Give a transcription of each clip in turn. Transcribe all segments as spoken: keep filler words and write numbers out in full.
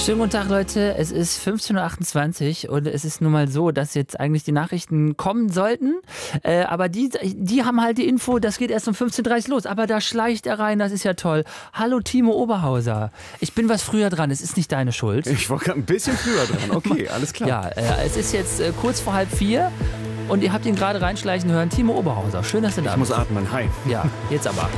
Schönen guten Tag, Leute. Es ist fünfzehn Uhr achtundzwanzig und es ist nun mal so, dass jetzt eigentlich die Nachrichten kommen sollten. Äh, aber die, die haben halt die Info, das geht erst um fünfzehn Uhr dreißig los. Aber da schleicht er rein, das ist ja toll. Hallo Timo Oberhauser. Ich bin was früher dran, es ist nicht deine Schuld. Ich war gerade ein bisschen früher dran, okay, alles klar. Ja, äh, es ist jetzt äh, kurz vor halb vier und ihr habt ihn gerade reinschleichen hören. Timo Oberhauser, schön, dass du da Ich bist. muss atmen, hi. Ja, jetzt aber.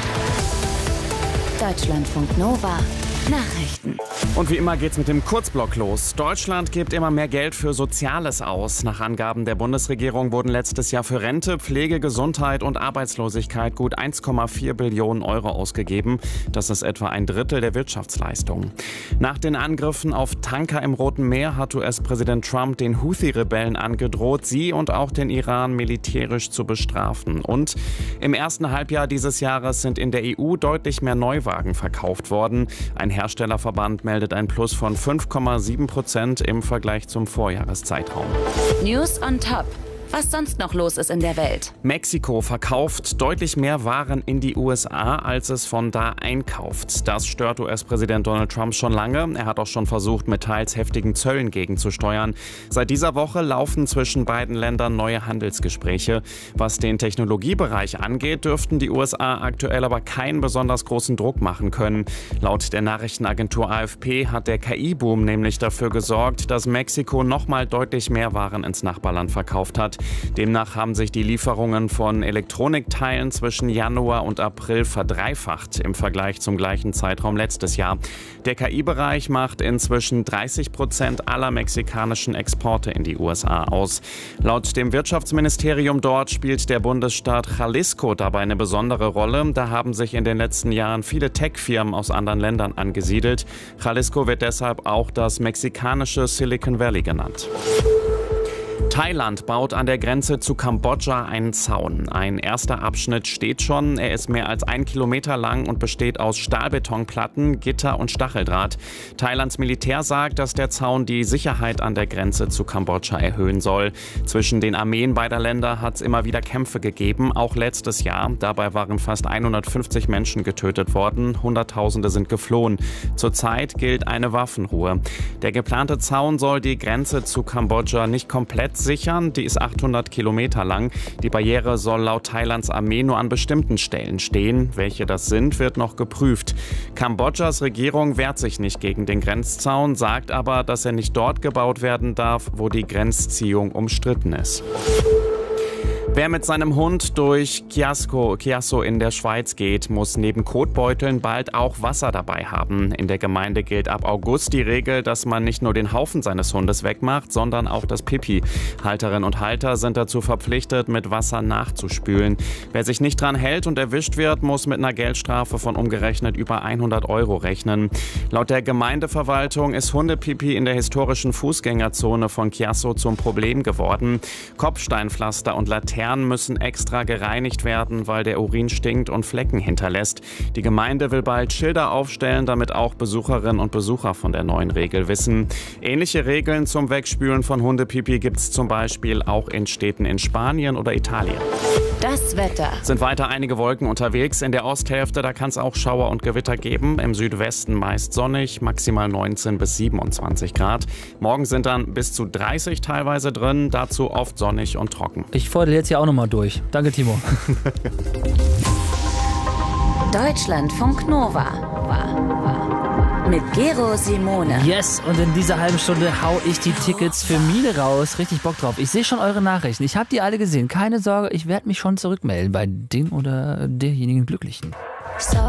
Deutschlandfunk Nova Nachrichten. Und wie immer geht's mit dem Kurzblock los. Deutschland gibt immer mehr Geld für Soziales aus. Nach Angaben der Bundesregierung wurden letztes Jahr für Rente, Pflege, Gesundheit und Arbeitslosigkeit gut eins Komma vier Billionen Euro ausgegeben. Das ist etwa ein Drittel der Wirtschaftsleistung. Nach den Angriffen auf Tanker im Roten Meer hat U S-Präsident Trump den Houthi-Rebellen angedroht, sie und auch den Iran militärisch zu bestrafen. Und im ersten Halbjahr dieses Jahres sind in der E U deutlich mehr Neuwagen verkauft worden. Ein Herstellerverband meldet ein Plus von fünf Komma sieben Prozent im Vergleich zum Vorjahreszeitraum. News on Top. Was sonst noch los ist in der Welt. Mexiko verkauft deutlich mehr Waren in die U S A, als es von da einkauft. Das stört U S-Präsident Donald Trump schon lange. Er hat auch schon versucht, mit teils heftigen Zöllen gegenzusteuern. Seit dieser Woche laufen zwischen beiden Ländern neue Handelsgespräche. Was den Technologiebereich angeht, dürften die U S A aktuell aber keinen besonders großen Druck machen können. Laut der Nachrichtenagentur A F P hat der K I-Boom nämlich dafür gesorgt, dass Mexiko nochmal deutlich mehr Waren ins Nachbarland verkauft hat. Demnach haben sich die Lieferungen von Elektronikteilen zwischen Januar und April verdreifacht im Vergleich zum gleichen Zeitraum letztes Jahr. Der K I-Bereich macht inzwischen dreißig Prozent aller mexikanischen Exporte in die U S A aus. Laut dem Wirtschaftsministerium dort spielt der Bundesstaat Jalisco dabei eine besondere Rolle. Da haben sich in den letzten Jahren viele Tech-Firmen aus anderen Ländern angesiedelt. Jalisco wird deshalb auch das mexikanische Silicon Valley genannt. Thailand baut an der Grenze zu Kambodscha einen Zaun. Ein erster Abschnitt steht schon. Er ist mehr als ein Kilometer lang und besteht aus Stahlbetonplatten, Gitter und Stacheldraht. Thailands Militär sagt, dass der Zaun die Sicherheit an der Grenze zu Kambodscha erhöhen soll. Zwischen den Armeen beider Länder hat es immer wieder Kämpfe gegeben, auch letztes Jahr. Dabei waren fast hundertfünfzig Menschen getötet worden. Hunderttausende sind geflohen. Zurzeit gilt eine Waffenruhe. Der geplante Zaun soll die Grenze zu Kambodscha nicht komplett sichern. Die ist achthundert Kilometer lang. Die Barriere soll laut Thailands Armee nur an bestimmten Stellen stehen. Welche das sind, wird noch geprüft. Kambodschas Regierung wehrt sich nicht gegen den Grenzzaun, sagt aber, dass er nicht dort gebaut werden darf, wo die Grenzziehung umstritten ist. Wer mit seinem Hund durch Chiasso, Chiasso in der Schweiz geht, muss neben Kotbeuteln bald auch Wasser dabei haben. In der Gemeinde gilt ab August die Regel, dass man nicht nur den Haufen seines Hundes wegmacht, sondern auch das Pipi. Halterinnen und Halter sind dazu verpflichtet, mit Wasser nachzuspülen. Wer sich nicht dran hält und erwischt wird, muss mit einer Geldstrafe von umgerechnet über hundert Euro rechnen. Laut der Gemeindeverwaltung ist Hundepipi in der historischen Fußgängerzone von Chiasso zum Problem geworden. Kopfsteinpflaster und Laternen müssen extra gereinigt werden, weil der Urin stinkt und Flecken hinterlässt. Die Gemeinde will bald Schilder aufstellen, damit auch Besucherinnen und Besucher von der neuen Regel wissen. Ähnliche Regeln zum Wegspülen von Hundepipi gibt es zum Beispiel auch in Städten in Spanien oder Italien. Das Wetter. Sind weiter einige Wolken unterwegs. In der Osthälfte, da kann es auch Schauer und Gewitter geben. Im Südwesten meist sonnig, maximal neunzehn bis siebenundzwanzig Grad. Morgen sind dann bis zu dreißig teilweise drin, dazu oft sonnig und trocken. Ich fordere jetzt hier auch nochmal durch. Danke, Timo. Deutschlandfunk Nova. Mit Gero Simone. Yes, und in dieser halben Stunde hau ich die Tickets für Miele raus. Richtig Bock drauf. Ich sehe schon eure Nachrichten. Ich habe die alle gesehen. Keine Sorge, ich werde mich schon zurückmelden bei dem oder derjenigen Glücklichen.